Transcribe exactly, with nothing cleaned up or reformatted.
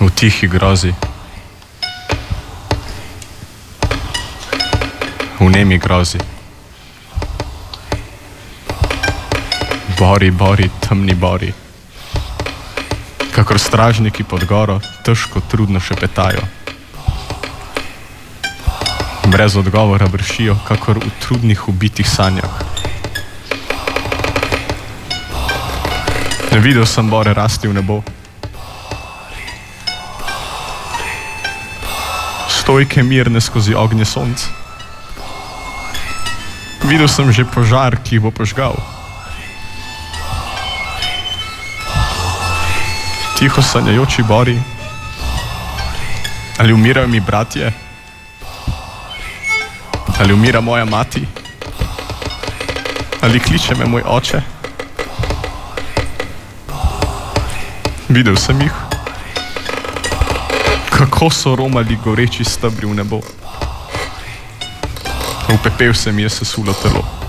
v tihi grozi, v nemi grozi. Bori, bori, temni bori, kakor stražniki pod goro, težko, trudno šepetajo. Brez odgovora vršijo, kakor v trudnih ubitih sanjah. Videl sem bore rasti v nebo. Stojke mirne skozi ognje sonc. Videl sem že požar, ki jih bo požgal. Tiho sanjajoči bori. Ali umirajo mi bratje? Ali umira moja mati? Ali kliče me moj oče? Videl sem jih, kako so romali goreči stebri v nebo. V pepel se mi je sesulo telo.